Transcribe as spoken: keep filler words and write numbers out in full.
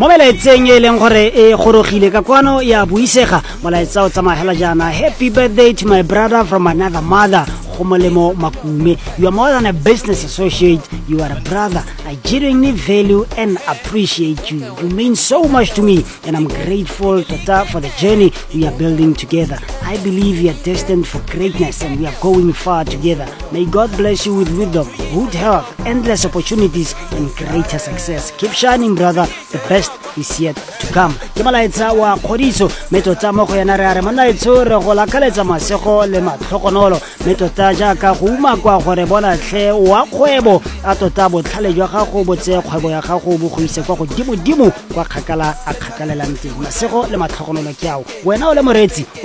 mo melaetseng e leng gore e gorogile ka kwano ya buisega molaetsa o tsamagela jana. Happy birthday to my brother from another mother. Khomolemo Makume, you are more than a business associate, you are a brother. I genuinely value and appreciate you. You mean so much to me, and I'm grateful Tata for the journey we are building together. I believe we are destined for greatness and we are going far together. May God bless you with wisdom, good health, endless opportunities, and greater success. Keep shining, brother. The best is yet to come. Ke malaetsa wa Khodiso metota mo go yana re re manaitso re go lakaletsa masego le matlhogonolo metota ja ka go uma kwa gore bona tle wa kgwebo a tota botlhale jwa gago botse kgwebo ya gago bo go ise kwa go dimo dimo kwa kgakala a kgakalelang teng masego le matlhogonolo ke ao wena o le moretsi